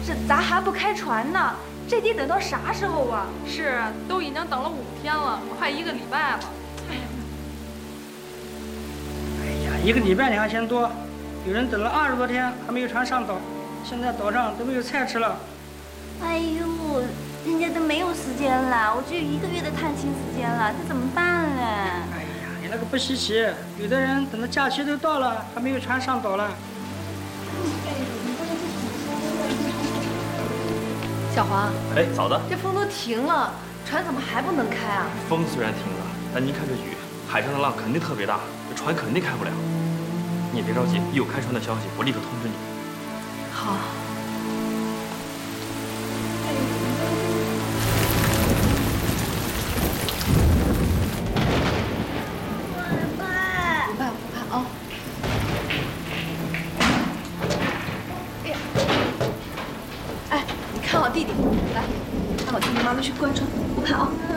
这咋还不开船呢？这得等到啥时候啊？ 是，都已经等了5天了，快1个礼拜了。 哎呀，1个礼拜你还嫌多？有人等了20多天还没有船上岛，现在岛上都没有菜吃了。 哎呦，人家都没有时间了，我只有1个月的探亲时间了，这怎么办呢？ 哎呀，你那个不稀奇，有的人等到假期都到了还没有船上岛了。 小黄， 哎，嫂子， 这风都停了，船怎么还不能开啊？ 风虽然停了，但您看这雨，海上的浪肯定特别大，这船肯定开不了。你也别着急，一有开船的消息，我立刻通知你。 好。不怕不怕啊！哎呀，哎，你看好弟弟，来，看好弟弟，妈妈去关窗，不怕啊。